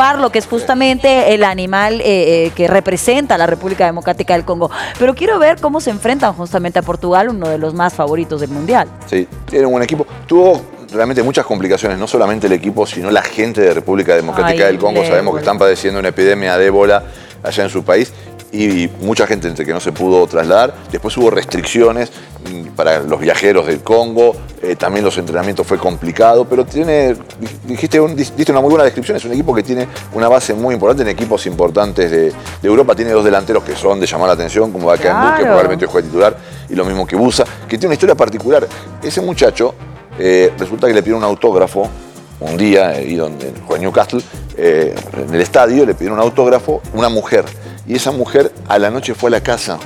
lo que es justamente el animal que representa a la República Democrática del Congo. Pero quiero ver cómo se enfrentan justamente a Portugal, uno de los más favoritos del Mundial. Sí, tiene un buen equipo. Tuvo realmente muchas complicaciones, no solamente el equipo, sino la gente de República Democrática del Congo. Sabemos que están padeciendo una epidemia de ébola allá en su país y mucha gente entre que no se pudo trasladar. Después hubo restricciones para los viajeros del Congo, también los entrenamientos fue complicado, pero diste una muy buena descripción. Es un equipo que tiene una base muy importante en equipos importantes de Europa. Tiene dos delanteros que son de llamar la atención, como Bakambu, que probablemente juega titular, y lo mismo que Busa, que tiene una historia particular. Ese muchacho resulta que le pidieron un autógrafo un día, y donde juega en Newcastle, en el estadio, le pidieron un autógrafo una mujer. Y esa mujer a la noche fue a la casa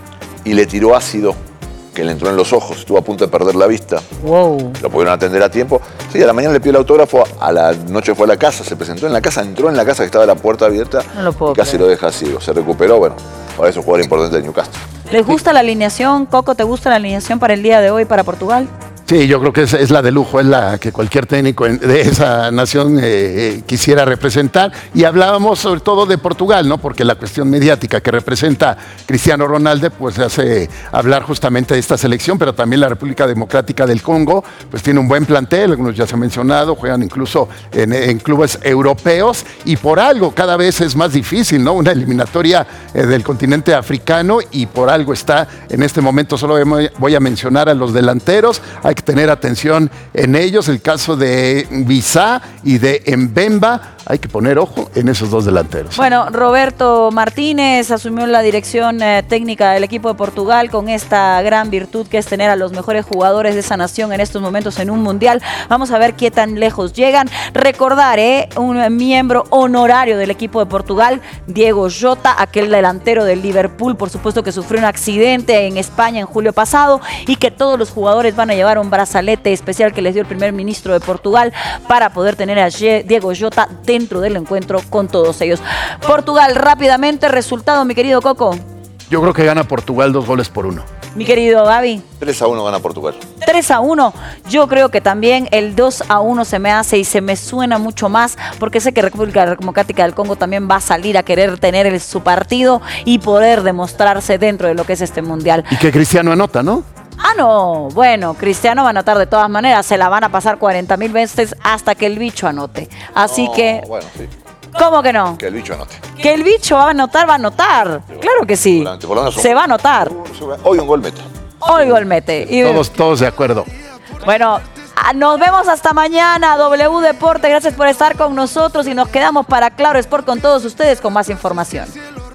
y le tiró ácido que le entró en los ojos, estuvo a punto de perder la vista. Wow. Lo pudieron atender a tiempo. Sí, a la mañana le pidió el autógrafo, a la noche fue a la casa, se presentó en la casa, entró en la casa que estaba la puerta abierta y casi lo deja ciego. Se recuperó, bueno, ahora es un jugador importante de Newcastle. ¿Les gusta la alineación? Coco, ¿te gusta la alineación para el día de hoy para Portugal? Sí, yo creo que es la de lujo, es la que cualquier técnico de esa nación quisiera representar. Y hablábamos sobre todo de Portugal, ¿no? Porque la cuestión mediática que representa Cristiano Ronaldo, pues hace hablar justamente de esta selección, pero también la República Democrática del Congo, pues tiene un buen plantel, algunos ya se han mencionado, juegan incluso en clubes europeos, y por algo cada vez es más difícil, ¿no? Una eliminatoria del continente africano, y por algo está en este momento. Solo voy a mencionar a los delanteros. Hay que tener atención en ellos. El caso de Visa y de Mbemba, hay que poner ojo en esos dos delanteros. Bueno, Roberto Martínez asumió la dirección técnica del equipo de Portugal con esta gran virtud que es tener a los mejores jugadores de esa nación en estos momentos en un mundial. Vamos a ver qué tan lejos llegan. Recordar, un miembro honorario del equipo de Portugal, Diego Jota, aquel delantero del Liverpool, por supuesto que sufrió un accidente en España en julio pasado, y que todos los jugadores van a llevar un brazalete especial que les dio el primer ministro de Portugal para poder tener a Diego Jota dentro del encuentro con todos ellos. Portugal, rápidamente, resultado, mi querido Coco. Yo creo que gana Portugal 2-1. Mi querido Gaby. 3-1 gana Portugal. 3-1. Yo creo que también el 2-1 se me hace y se me suena mucho más, porque sé que República Democrática del Congo también va a salir a querer tener su partido y poder demostrarse dentro de lo que es este mundial. Y que Cristiano anota, ¿no? Ah, no. Bueno, Cristiano va a anotar de todas maneras. Se la van a pasar 40,000 veces hasta que el bicho anote. Así que... Bueno, sí. ¿Cómo que no? Que el bicho anote. Que el bicho va a anotar, va a anotar. Claro que sí. Se va a anotar. Hoy un gol mete. Hoy gol mete. Y... Todos de acuerdo. Bueno, nos vemos hasta mañana. W Deporte, gracias por estar con nosotros y nos quedamos para Claro Sport con todos ustedes con más información.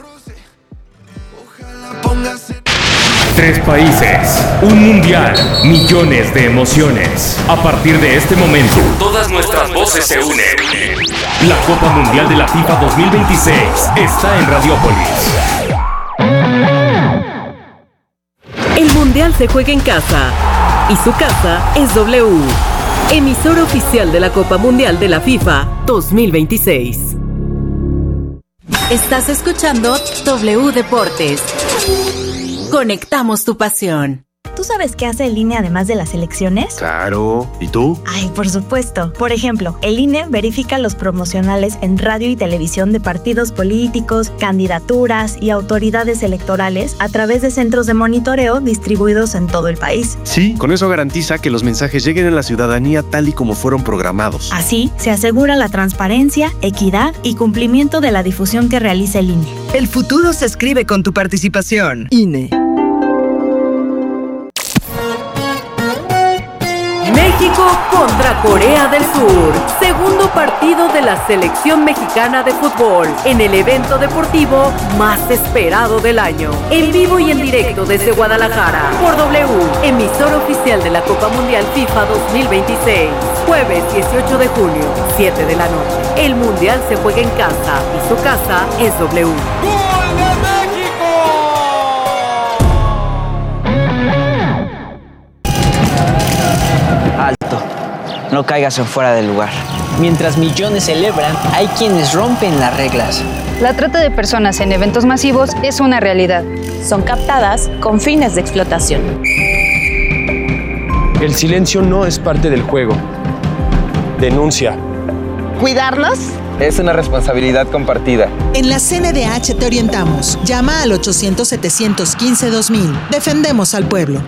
3 países, un mundial, millones de emociones. A partir de este momento, todas nuestras voces se unen. La Copa Mundial de la FIFA 2026 está en Radiópolis. El mundial se juega en casa y su casa es W, emisora oficial de la Copa Mundial de la FIFA 2026. Estás escuchando W Deportes. Conectamos tu pasión. ¿Tú sabes qué hace el INE además de las elecciones? Claro. ¿Y tú? Ay, por supuesto. Por ejemplo, el INE verifica los promocionales en radio y televisión de partidos políticos, candidaturas y autoridades electorales a través de centros de monitoreo distribuidos en todo el país. Sí, con eso garantiza que los mensajes lleguen a la ciudadanía tal y como fueron programados. Así, se asegura la transparencia, equidad y cumplimiento de la difusión que realiza el INE. El futuro se escribe con tu participación. INE. México contra Corea del Sur. Segundo partido de la selección mexicana de fútbol en el evento deportivo más esperado del año. En vivo y en directo desde Guadalajara por W, emisor oficial de la Copa Mundial FIFA 2026. Jueves 18 de junio, 7 de la noche. El mundial se juega en casa y su casa es W. ¡Gol de México! Alto, no caigas en fuera del lugar. Mientras millones celebran, hay quienes rompen las reglas. La trata de personas en eventos masivos es una realidad. Son captadas con fines de explotación. El silencio no es parte del juego. Denuncia. Cuidarnos Es una responsabilidad compartida. En la CNDH te orientamos. Llama al 800-715-2000. Defendemos al pueblo.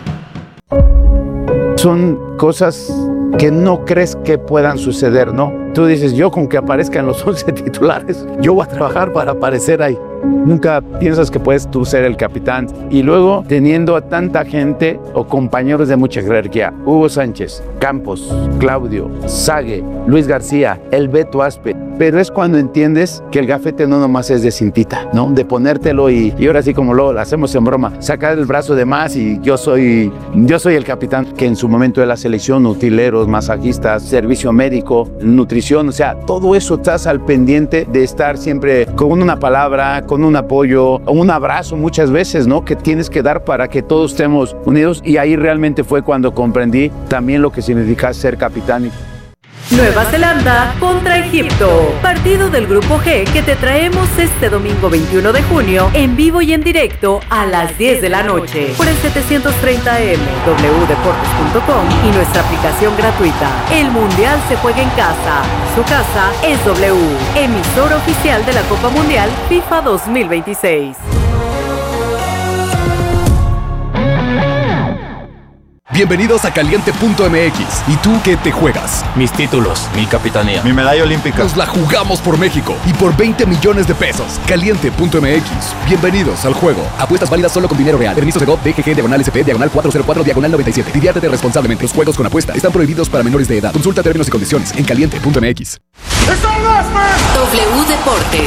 Son cosas que no crees que puedan suceder, ¿no? Tú dices, yo con que aparezcan los 11 titulares, yo voy a trabajar para aparecer ahí. Nunca piensas que puedes tú ser el capitán. Y luego teniendo a tanta gente o compañeros de mucha jerarquía, Hugo Sánchez, Campos, Claudio, Sague, Luis García, el Beto Aspe. Pero es cuando entiendes que el gafete no nomás es de cintita, ¿no? De ponértelo y ahora sí como lo hacemos en broma, sacar el brazo de más y yo soy el capitán, que en su momento de la selección, utileros, masajistas, servicio médico, nutrición, o sea, todo eso estás al pendiente de estar siempre con una palabra, con un apoyo, un abrazo muchas veces, ¿no? Que tienes que dar para que todos estemos unidos, y ahí realmente fue cuando comprendí también lo que significa ser capitán. Nueva Zelanda contra Egipto. Partido del Grupo G que te traemos este domingo 21 de junio en vivo y en directo a las 10 de la noche por el 730M, wdeportes.com y nuestra aplicación gratuita. El Mundial se juega en casa. Su casa es W, emisor oficial de la Copa Mundial FIFA 2026. Bienvenidos a Caliente.mx. ¿Y tú qué te juegas? Mis títulos, mi capitanía, mi medalla olímpica. Nos la jugamos por México y por 20 millones de pesos. Caliente.mx. Bienvenidos al juego. Apuestas válidas solo con dinero real. Permiso Segov DGG/SP /404/97. Diviértete responsablemente. Los juegos con apuesta están prohibidos para menores de edad. Consulta términos y condiciones en Caliente.mx. W Deportes.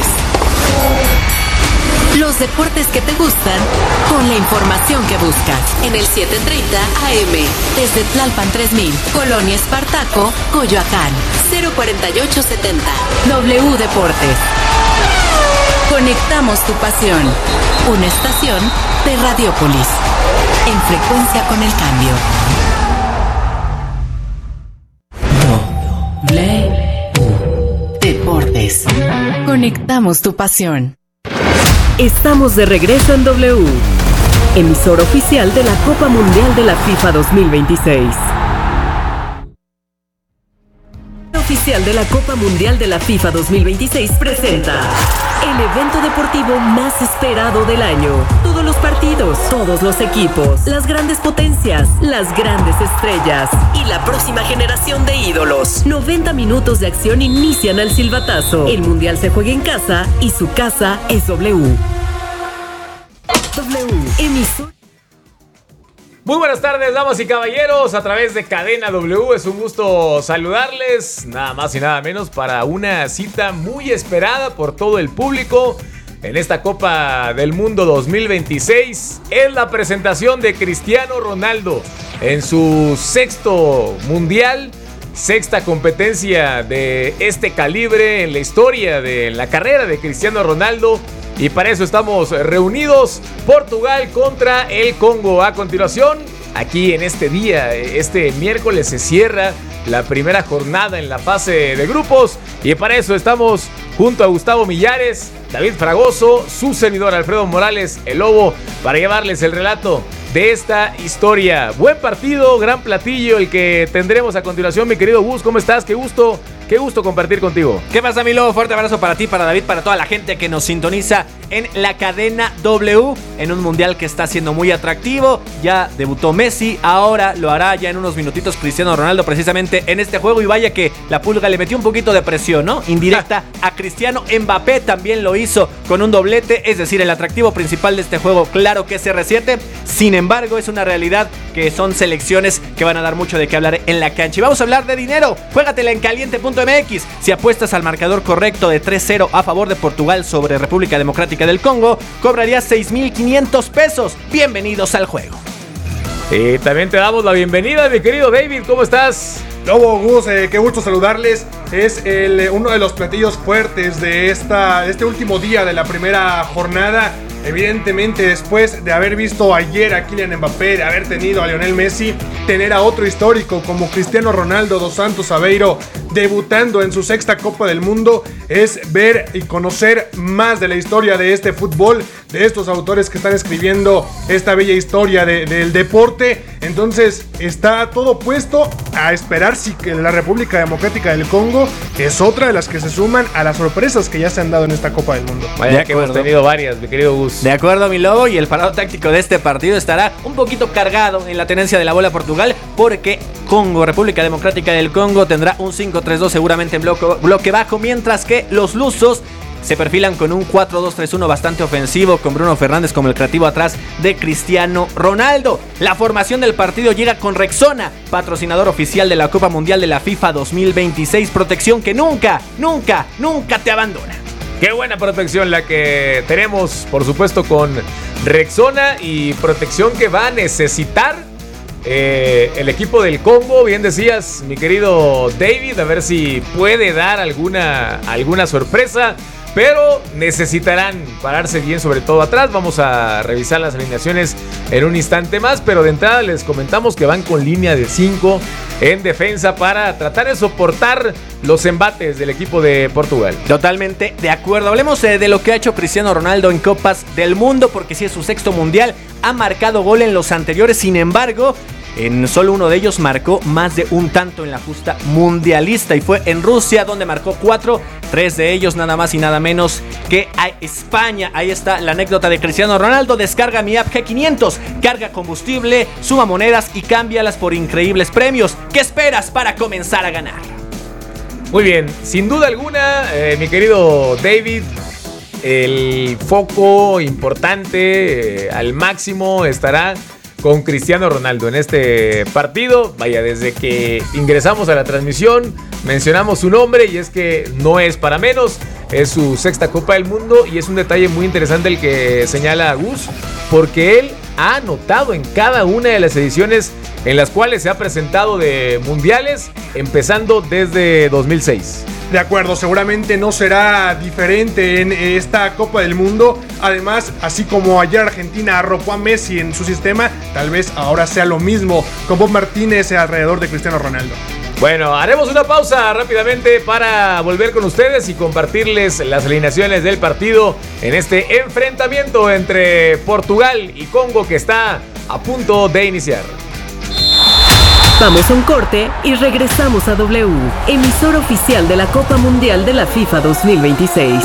Los deportes que te gustan, con la información que buscas. En el 730 AM, desde Tlalpan 3000, Colonia Espartaco, Coyoacán, 04870. W Deportes. Conectamos tu pasión. Una estación de Radiopolis. En frecuencia con el cambio. W Deportes. Conectamos tu pasión. Estamos de regreso en W, emisor oficial de la Copa Mundial de la FIFA 2026. Oficial de la Copa Mundial de la FIFA 2026 presenta el evento deportivo más esperado del año. Todos los partidos, todos los equipos, las grandes potencias, las grandes estrellas y la próxima generación de ídolos. 90 minutos de acción inician al silbatazo. El Mundial se juega en casa y su casa es W. W, emisor. Muy buenas tardes, damas y caballeros, a través de Cadena W. Es un gusto saludarles, nada más y nada menos, para una cita muy esperada por todo el público en esta Copa del Mundo 2026. Es la presentación de Cristiano Ronaldo en su sexto mundial, sexta competencia de este calibre en la historia de la carrera de Cristiano Ronaldo. Y para eso estamos reunidos. Portugal contra el Congo. A continuación, aquí en este día, este miércoles, se cierra la primera jornada en la fase de grupos. Y para eso estamos junto a Gustavo Millares, David Fragoso, su servidor Alfredo Morales, el Lobo, para llevarles el relato de esta historia. Buen partido, gran platillo el que tendremos a continuación. Mi querido Gus, ¿cómo estás? Qué gusto compartir contigo. ¿Qué pasa, mi Lobo? Fuerte abrazo para ti, para David, para toda la gente que nos sintoniza en la cadena W, en un mundial que está siendo muy atractivo. Ya debutó Messi, ahora lo hará ya en unos minutitos Cristiano Ronaldo, precisamente en este juego. Y vaya que la Pulga le metió un poquito de presión, ¿no? Indirecta a Cristiano. Mbappé también lo hizo con un doblete, es decir, el atractivo principal de este juego, claro que es CR7. Sin embargo, es una realidad que son selecciones que van a dar mucho de qué hablar en la cancha. Y vamos a hablar de dinero. Juégatela en Caliente.mx. Si apuestas al marcador correcto de 3-0 a favor de Portugal sobre República Democrática del Congo, cobrarías 6,500 pesos. Bienvenidos al juego. Y también te damos la bienvenida, mi querido David. ¿Cómo estás? Lobo, Gus, qué gusto saludarles. Es uno de los platillos fuertes de este último día de la primera jornada. evidentemente después de haber visto ayer a Kylian Mbappé, de haber tenido a Lionel Messi, tener a otro histórico como Cristiano Ronaldo dos Santos Aveiro debutando en su 6ª Copa del Mundo, es ver y conocer más de la historia de este fútbol, de estos autores que están escribiendo esta bella historia del deporte. Entonces está todo puesto a esperar si que la República Democrática del Congo es otra de las que se suman a las sorpresas que ya se han dado en esta Copa del Mundo. Vaya que hemos tenido varias, mi querido Gus. De acuerdo, mi lobo, y el parado táctico de este partido estará un poquito cargado en la tenencia de la bola Portugal, porque Congo, República Democrática del Congo, tendrá un 5-3-2 seguramente en bloque bajo, mientras que los lusos se perfilan con un 4-2-3-1 bastante ofensivo, con Bruno Fernández como el creativo atrás de Cristiano Ronaldo. La formación del partido llega con Rexona, patrocinador oficial de la Copa Mundial de la FIFA 2026, protección que nunca te abandona. Qué buena protección la que tenemos, por supuesto, con Rexona, y protección que va a necesitar el equipo del Congo. Bien decías, mi querido David, a ver si puede dar alguna sorpresa, pero necesitarán pararse bien, sobre todo atrás. Vamos a revisar las alineaciones en un instante más, pero de entrada les comentamos que van con línea de 5 en defensa para tratar de soportar los embates del equipo de Portugal. Totalmente de acuerdo. Hablemos de lo que ha hecho Cristiano Ronaldo en Copas del Mundo, porque sí es su 6º mundial, ha marcado gol en los anteriores, sin embargo, en solo uno de ellos marcó más de un tanto en la justa mundialista, y fue en Rusia, donde marcó 4, 3 de ellos nada más y nada menos que a España. Ahí está la anécdota de Cristiano Ronaldo. Descarga mi app G500, carga combustible, suma monedas y cámbialas por increíbles premios. ¿Qué esperas para comenzar a ganar? Muy bien, sin duda alguna, mi querido David, el foco importante al máximo estará con Cristiano Ronaldo en este partido. Vaya, desde que ingresamos a la transmisión mencionamos su nombre, y es que no es para menos. Es su 6ª Copa del Mundo, y es un detalle muy interesante el que señala Gus, porque él ha anotado en cada una de las ediciones en las cuales se ha presentado de mundiales, empezando desde 2006. De acuerdo, seguramente no será diferente en esta Copa del Mundo. Además, así como ayer Argentina arropó a Messi en su sistema, tal vez ahora sea lo mismo con Bob Martínez alrededor de Cristiano Ronaldo. Bueno, haremos una pausa rápidamente para volver con ustedes y compartirles las alineaciones del partido en este enfrentamiento entre Portugal y Congo, que está a punto de iniciar. Vamos a un corte y regresamos a W, emisora oficial de la Copa Mundial de la FIFA 2026.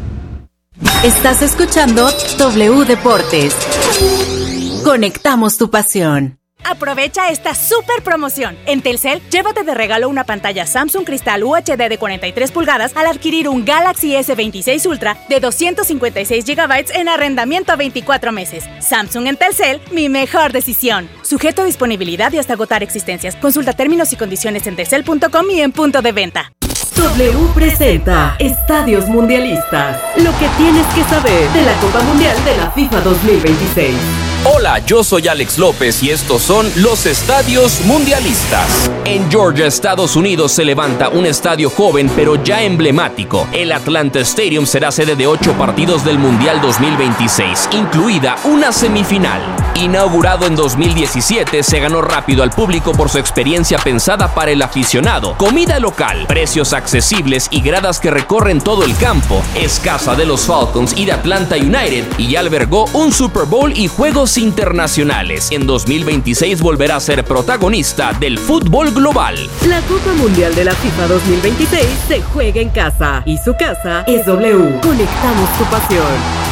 Estás escuchando W Deportes. Conectamos tu pasión. Aprovecha esta super promoción. En Telcel, llévate de regalo una pantalla Samsung Cristal UHD de 43 pulgadas al adquirir un Galaxy S26 Ultra de 256 GB en arrendamiento a 24 meses. Samsung en Telcel, mi mejor decisión. Sujeto a disponibilidad y hasta agotar existencias. Consulta términos y condiciones en telcel.com y en punto de venta. W presenta Estadios Mundialistas. Lo que tienes que saber de la Copa Mundial de la FIFA 2026. Hola, yo soy Alex López y estos son los Estadios Mundialistas. En Georgia, Estados Unidos, se levanta un estadio joven pero ya emblemático. El Atlanta Stadium será sede de 8 partidos del Mundial 2026, incluida una semifinal. Inaugurado en 2017, se ganó rápido al público por su experiencia pensada para el aficionado. Comida local, precios accesibles y gradas que recorren todo el campo. Es casa de los Falcons y de Atlanta United, y ya albergó un Super Bowl y juegos internacionales. En 2026 volverá a ser protagonista del fútbol global. La Copa Mundial de la FIFA 2026 se juega en casa, y su casa es W. Conectamos tu pasión.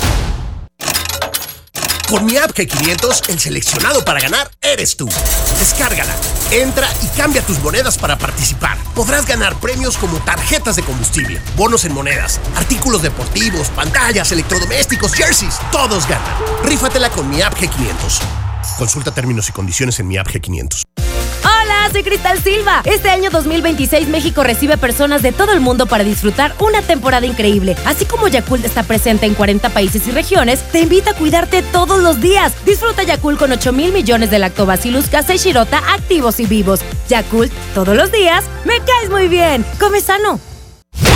Con mi app G500, el seleccionado para ganar eres tú. Descárgala, entra y cambia tus monedas para participar. Podrás ganar premios como tarjetas de combustible, bonos en monedas, artículos deportivos, pantallas, electrodomésticos, jerseys. Todos ganan. Rífatela con mi app G500. Consulta términos y condiciones en mi app G500. Hola, soy Cristal Silva. Este año 2026 México recibe personas de todo el mundo para disfrutar una temporada increíble. Así como Yakult está presente en 40 países y regiones, te invita a cuidarte todos los días. Disfruta Yakult con 8,000 millones de Lactobacillus casei shirota activos y vivos. Yakult, todos los días, me caes muy bien. Come sano.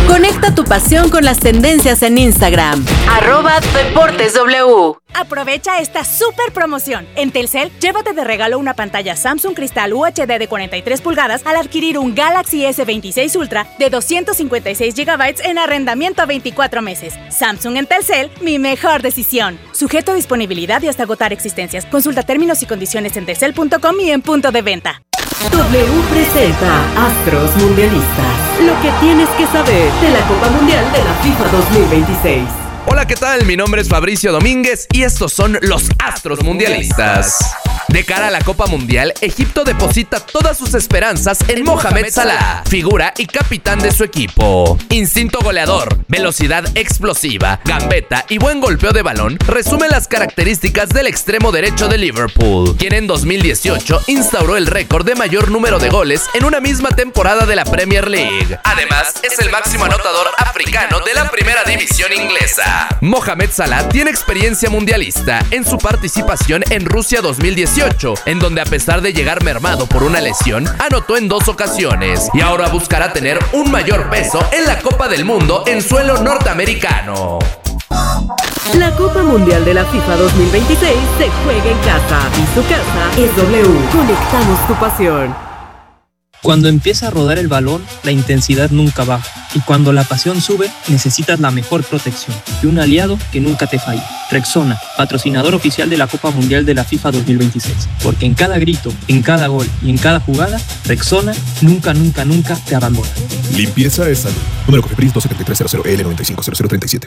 Conecta tu pasión con las tendencias en Instagram. @DeportesW. Aprovecha esta super promoción. En Telcel, llévate de regalo una pantalla Samsung Cristal UHD de 43 pulgadas al adquirir un Galaxy S26 Ultra de 256 GB en arrendamiento a 24 meses. Samsung en Telcel, mi mejor decisión. Sujeto a disponibilidad y hasta agotar existencias. Consulta términos y condiciones en telcel.com y en punto de venta. W presenta Astros Mundialistas. Lo que tienes que saber de la Copa Mundial de la FIFA 2026. Hola, ¿qué tal? Mi nombre es Fabricio Domínguez y estos son los Astros Mundialistas. De cara a la Copa Mundial, Egipto deposita todas sus esperanzas en Mohamed Salah, figura y capitán de su equipo. Instinto goleador, velocidad explosiva, gambeta y buen golpeo de balón resumen las características del extremo derecho de Liverpool, quien en 2018 instauró el récord de mayor número de goles en una misma temporada de la Premier League. Además, es el máximo anotador africano de la primera división inglesa. Mohamed Salah tiene experiencia mundialista en su participación en Rusia 2018, en donde a pesar de llegar mermado por una lesión, anotó en 2 ocasiones y ahora buscará tener un mayor peso en la Copa del Mundo en suelo norteamericano. La Copa Mundial de la FIFA 2026 se juega en casa y su casa es W. Conectamos tu pasión. Cuando empieza a rodar el balón, la intensidad nunca baja. Y cuando la pasión sube, necesitas la mejor protección y un aliado que nunca te falle. Rexona, patrocinador oficial de la Copa Mundial de la FIFA 2026. Porque en cada grito, en cada gol y en cada jugada, Rexona nunca te abandona. Limpieza es salud. Número COFEPRIS 27300L950037.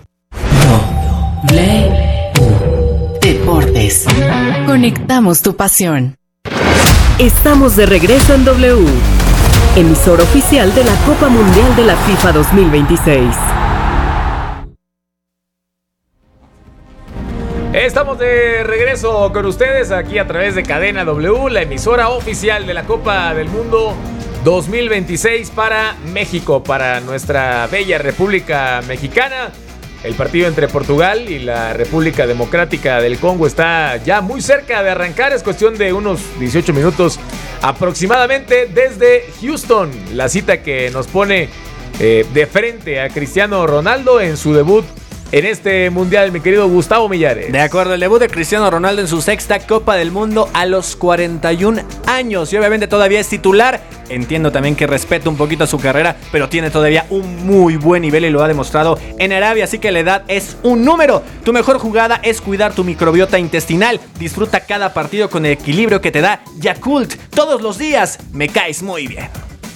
Deportes. Conectamos tu pasión. Estamos de regreso en W, emisora oficial de la Copa Mundial de la FIFA 2026. Estamos de regreso con ustedes aquí a través de Cadena W, la emisora oficial de la Copa del Mundo 2026 para México, para nuestra bella República Mexicana. El partido entre Portugal y la República Democrática del Congo está ya muy cerca de arrancar. Es cuestión de unos 18 minutos aproximadamente desde Houston. La cita que nos pone de frente a Cristiano Ronaldo en su debut en este mundial, mi querido Gustavo Millares. De acuerdo, el debut de Cristiano Ronaldo en su 6ª Copa del Mundo a los 41 años. Y obviamente todavía es titular. Entiendo también que respeta un poquito a su carrera, pero tiene todavía un muy buen nivel y lo ha demostrado en Arabia. Así que la edad es un número. Tu mejor jugada es cuidar tu microbiota intestinal. Disfruta cada partido con el equilibrio que te da Yakult. Todos los días me caes muy bien.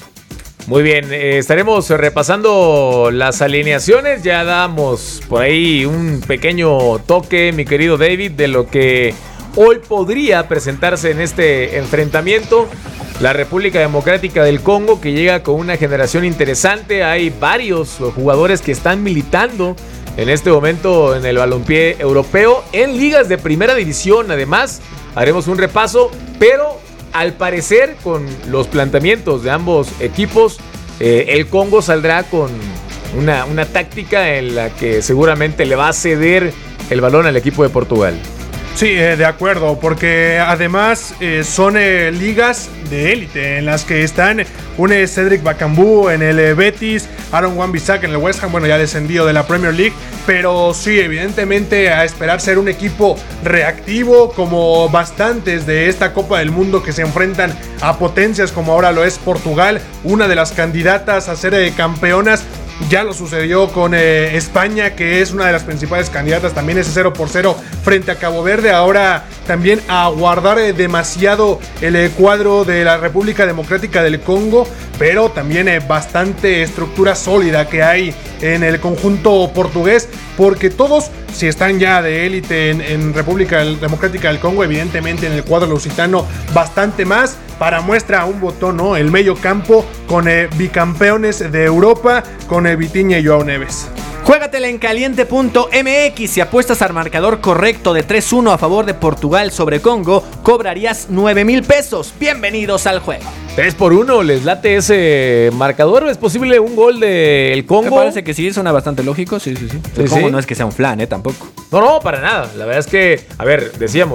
Muy bien, estaremos repasando las alineaciones. Ya damos por ahí un pequeño toque, mi querido David, de lo que hoy podría presentarse en este enfrentamiento. La República Democrática del Congo, que llega con una generación interesante. Hay varios jugadores que están militando en este momento en el balompié europeo, en ligas de primera división. Además, haremos un repaso, pero al parecer, con los planteamientos de ambos equipos, el Congo saldrá con una táctica en la que seguramente le va a ceder el balón al equipo de Portugal. Sí, de acuerdo, porque además son ligas de élite en las que están un Cedric Bakambu en el Betis, Aaron Wan-Bissaka en el West Ham, bueno, ya descendido de la Premier League, pero sí, evidentemente a esperar ser un equipo reactivo como bastantes de esta Copa del Mundo que se enfrentan a potencias como ahora lo es Portugal, una de las candidatas a ser campeonas. Ya lo sucedió con España, que es una de las principales candidatas, también ese 0-0 frente a Cabo Verde. Ahora también a guardar demasiado el cuadro de la República Democrática del Congo, pero también bastante estructura sólida que hay en el conjunto portugués, porque todos, si están ya de élite en República Democrática del Congo, evidentemente en el cuadro lusitano bastante más. Para muestra un botón, ¿no? El medio campo con bicampeones de Europa, con Vitinha y Joao Neves. Juégatela en caliente.mx. Si apuestas al marcador correcto de 3-1 a favor de Portugal sobre Congo, cobrarías 9,000 pesos. Bienvenidos al juego. 3-1, ¿les late ese marcador? ¿Es posible un gol del Congo? Me parece que sí, suena bastante lógico, sí. El Congo no es que sea un flan, tampoco. No, para nada. La verdad es que, a ver, decíamos,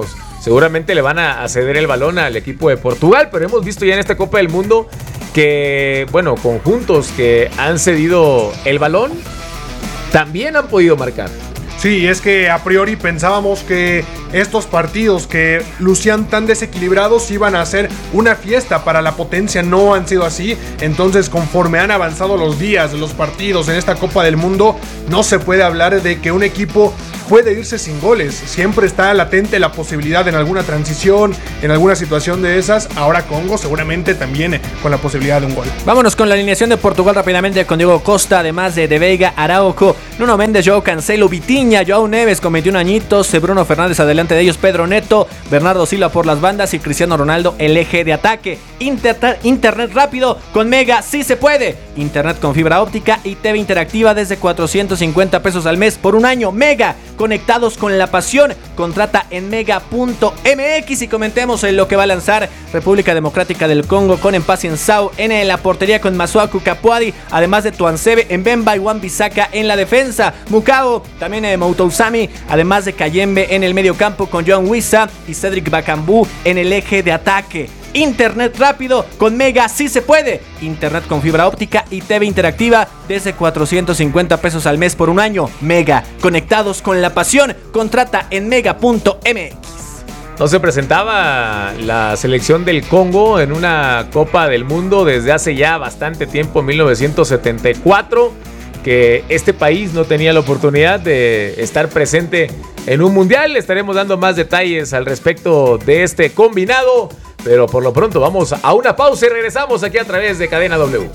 seguramente le van a ceder el balón al equipo de Portugal, pero hemos visto ya en esta Copa del Mundo que, bueno, conjuntos que han cedido el balón también han podido marcar. Sí, es que a priori pensábamos que estos partidos que lucían tan desequilibrados iban a ser una fiesta para la potencia. No han sido así. Entonces, conforme han avanzado los días, los partidos en esta Copa del Mundo, no se puede hablar de que un equipo puede irse sin goles. Siempre está latente la posibilidad en alguna transición, en alguna situación de esas. Ahora Congo seguramente también con la posibilidad de un gol. Vámonos con la alineación de Portugal rápidamente, con Diego Costa, además de Veiga, Araujo, Nuno Méndez, Joao Cancelo, Vitinha, Joao Neves con 21 añitos, Bruno Fernández adelante de ellos, Pedro Neto, Bernardo Silva por las bandas y Cristiano Ronaldo el eje de ataque. Internet rápido con Mega, sí se puede. Internet con fibra óptica y TV interactiva desde 450 pesos al mes por un año. Mega, conectados con la pasión. Contrata en mega.mx y comentemos en lo que va a lanzar República Democrática del Congo con Mpassi Nsao en la portería, con Masuaku Kapuadi, además de Tuansebe, Mbemba y Wan-Bissaka en la defensa. Mukao, también Moutousami, además de Kayembe en el medio campo con John Wissa y Cedric Bakambu en el eje de ataque. Internet rápido con Mega, sí se puede. Internet con fibra óptica y TV interactiva desde 450 pesos al mes por un año. Mega, conectados con la pasión. Contrata en mega.mx. No se presentaba la selección del Congo en una Copa del Mundo desde hace ya bastante tiempo, 1974, que este país no tenía la oportunidad de estar presente en un mundial. Estaremos dando más detalles al respecto de este combinado, pero por lo pronto vamos a una pausa y regresamos aquí a través de Cadena W.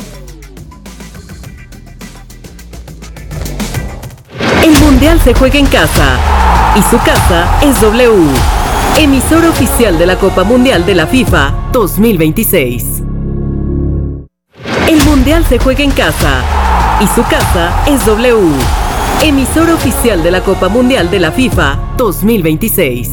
El Mundial se juega en casa y su casa es W, emisor oficial de la Copa Mundial de la FIFA 2026. El Mundial se juega en casa y su casa es W, emisor oficial de la Copa Mundial de la FIFA 2026.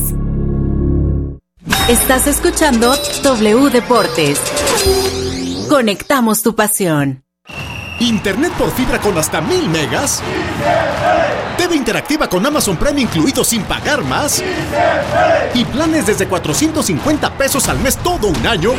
Estás escuchando W Deportes. Conectamos tu pasión. Internet por fibra con hasta 1000 megas. TV interactiva con Amazon Prime incluido sin pagar más. Y planes desde 450 pesos al mes todo un año.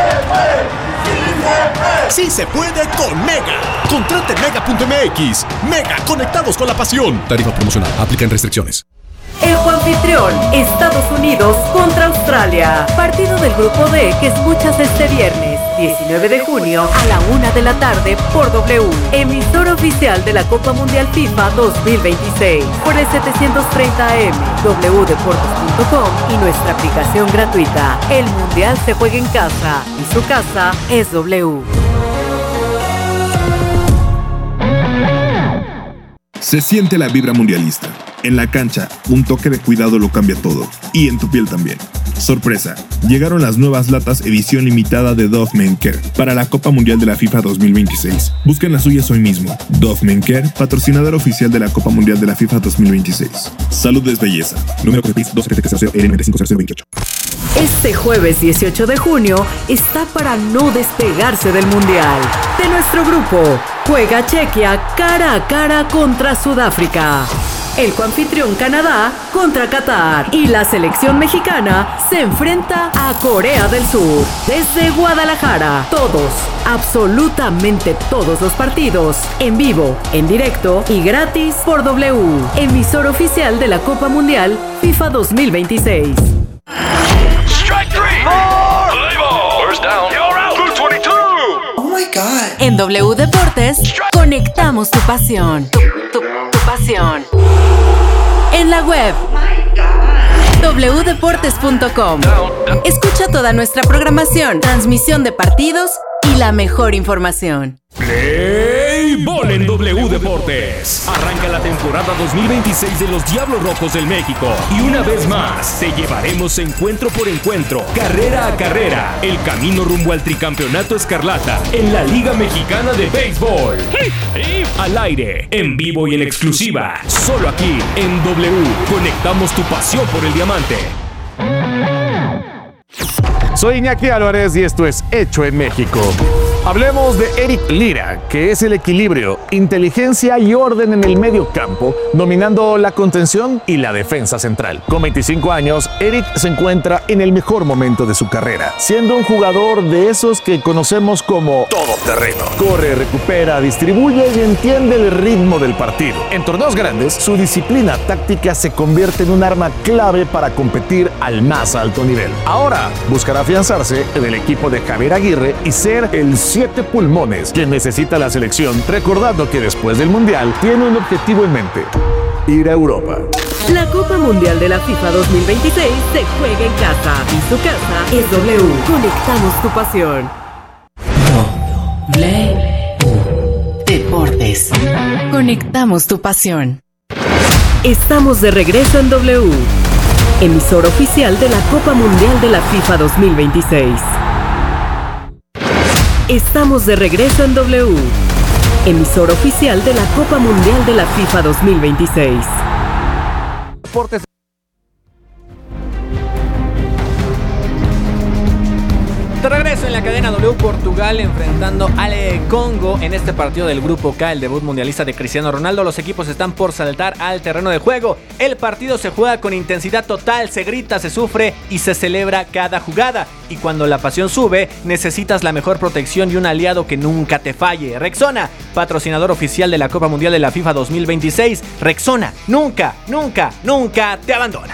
Sí se puede con Mega. Contrate mega.mx. Mega, conectados con la pasión. Tarifa promocional. Aplican restricciones. El coanfitrión, Estados Unidos contra Australia. Partido del Grupo D que escuchas este viernes, 19 de junio a la 1 de la tarde por W. Emisor oficial de la Copa Mundial FIFA 2026. Por el 730 AM, wdeportes.com y nuestra aplicación gratuita. El Mundial se juega en casa y su casa es W. Se siente la vibra mundialista. En la cancha, un toque de cuidado lo cambia todo. Y en tu piel también. Sorpresa, llegaron las nuevas latas edición limitada de Dove Men Care para la Copa Mundial de la FIFA 2026. Busquen las suyas hoy mismo. Dove Men Care, patrocinador oficial de la Copa Mundial de la FIFA 2026. Salud es belleza. Número COFEPRIS 27300-L950028. Este jueves 18 de junio está para no despegarse del Mundial. De nuestro grupo, juega Chequia cara a cara contra Sudáfrica. El coanfitrión Canadá contra Qatar. Y la selección mexicana se enfrenta a Corea del Sur. Desde Guadalajara, todos, absolutamente todos los partidos, en vivo, en directo y gratis por W, emisor oficial de la Copa Mundial FIFA 2026. Strike three. First down. You're out. 222. Oh my God. En W Deportes, conectamos tu pasión. Tu pasión. En la web wdeportes.com. Escucha toda nuestra programación, transmisión de partidos y la mejor información. Play Ball en W Deportes. Arranca la temporada 2026 de los Diablos Rojos del México. Y una vez más, te llevaremos encuentro por encuentro, carrera a carrera, el camino rumbo al tricampeonato escarlata en la Liga Mexicana de Béisbol. Al aire, en vivo y en exclusiva, solo aquí en W. Conectamos tu pasión por el diamante. Soy Iñaki Álvarez y esto es Hecho en México. Hablemos de Eric Lira, que es el equilibrio, inteligencia y orden en el medio campo, dominando la contención y la defensa central. Con 25 años, Eric se encuentra en el mejor momento de su carrera, siendo un jugador de esos que conocemos como todoterreno. Corre, recupera, distribuye y entiende el ritmo del partido. En torneos grandes, su disciplina táctica se convierte en un arma clave para competir al más alto nivel. Ahora, buscará afianzarse en el equipo de Javier Aguirre y ser el 7 pulmones que necesita la selección, recordando que después del Mundial tiene un objetivo en mente: ir a Europa. La Copa Mundial de la FIFA 2026 se juega en casa y su casa es W. Conectamos tu pasión. Deportes. Conectamos tu pasión. Estamos de regreso en W, emisor oficial de la Copa Mundial de la FIFA 2026. Estamos de regreso en W, emisor oficial de la Copa Mundial de la FIFA 2026. Deportes. De regreso en la cadena W, Portugal enfrentando al Congo en este partido del Grupo K, el debut mundialista de Cristiano Ronaldo. Los equipos están por saltar al terreno de juego. El partido se juega con intensidad total, se grita, se sufre y se celebra cada jugada. Y cuando la pasión sube, necesitas la mejor protección y un aliado que nunca te falle. Rexona, patrocinador oficial de la Copa Mundial de la FIFA 2026. Rexona, nunca, nunca, nunca te abandona.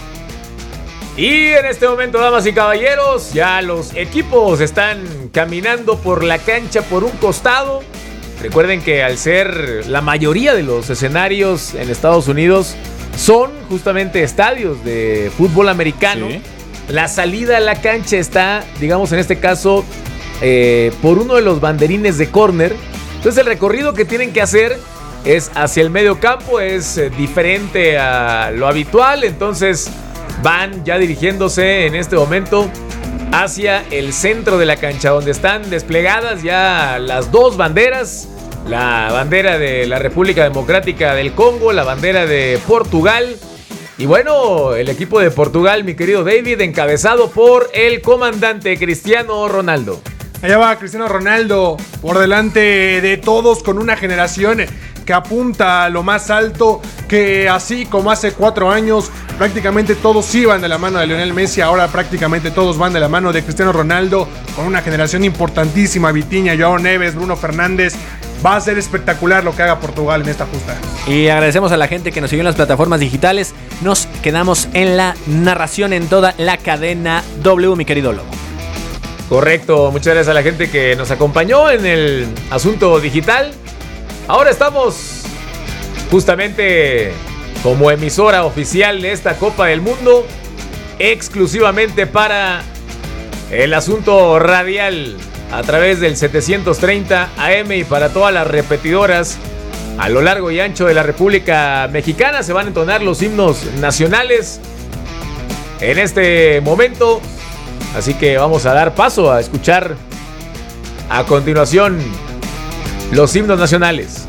Y en este momento, damas y caballeros, ya los equipos están caminando por la cancha por un costado. Recuerden que al ser la mayoría de los escenarios en Estados Unidos son justamente estadios de fútbol americano, sí, la salida a la cancha está, digamos en este caso, por uno de los banderines de córner. Entonces el recorrido que tienen que hacer es hacia el medio campo, es diferente a lo habitual. Entonces van ya dirigiéndose en este momento hacia el centro de la cancha, donde están desplegadas ya las dos banderas: la bandera de la República Democrática del Congo, la bandera de Portugal. Y bueno, el equipo de Portugal, mi querido David, encabezado por el comandante Cristiano Ronaldo. Allá va Cristiano Ronaldo por delante de todos, con una generación que apunta a lo más alto, que así como hace 4 años prácticamente todos iban de la mano de Lionel Messi, ahora prácticamente todos van de la mano de Cristiano Ronaldo, con una generación importantísima: Vitinha, Joao Neves, Bruno Fernández. Va a ser espectacular lo que haga Portugal en esta justa. Y agradecemos a la gente que nos siguió en las plataformas digitales. Nos quedamos en la narración en toda la cadena W, mi querido Lobo. Correcto, muchas gracias a la gente que nos acompañó en el asunto digital. Ahora estamos justamente como emisora oficial de esta Copa del Mundo, exclusivamente para el asunto radial a través del 730 AM y para todas las repetidoras a lo largo y ancho de la República Mexicana. Se van a entonar los himnos nacionales en este momento, así que vamos a dar paso a escuchar a continuación los himnos nacionales.